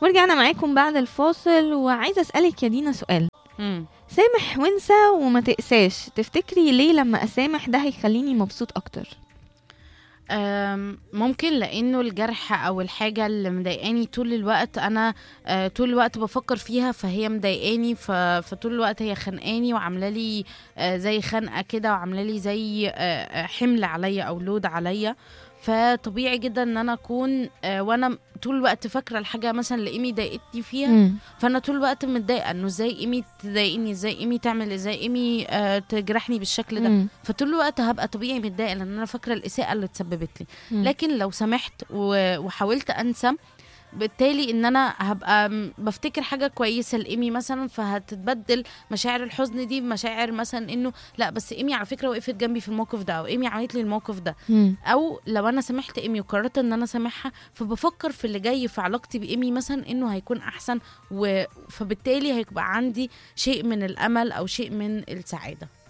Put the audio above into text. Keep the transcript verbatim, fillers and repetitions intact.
ورجعنا معاكم بعد الفاصل، وعايزة أسألك يا دينا سؤال. مم. سامح وانسى وما تقساش، تفتكري ليه لما أسامح ده هيخليني مبسوط أكتر؟ أم، ممكن لانه الجرح او الحاجه اللي مضايقاني طول الوقت انا آه، طول الوقت بفكر فيها، فهي مضايقاني، ف- فطول الوقت هي خانقاني وعامله لي آه، زي خنقه كده، وعامله لي زي آه، آه، حمل عليا او لود عليا. فطبيعي جدا ان انا اكون آه، وانا طول الوقت فاكره الحاجه مثلا اللي ايمي ضايقتني فيها، مم. فانا طول الوقت متضايقه انه ازاي ايمي تضايقني، ازاي ايمي تعمل، ازاي ايمي آه، تجرحني بالشكل ده. مم. فطول الوقت هبقى طبيعي متضايقه لان انا فاكره الاساءه اللي اتسببت لي. مم. لكن لو سمحت و- وحاولت انسى، بالتالي ان انا هبقى م- بفتكر حاجه كويسه لايمي مثلا، فهتتبدل مشاعر الحزن دي بمشاعر مثلا انه لا بس ايمي على فكره وقفت جنبي في الموقف ده، او ايمي عملت لي الموقف ده. مم. او لو انا سامحت ايمي وقررت ان انا سامحها، فبفكر في اللي جاي في علاقتي بايمي مثلا انه هيكون احسن، و... فبالتالي هيبقى عندي شيء من الامل او شيء من السعاده.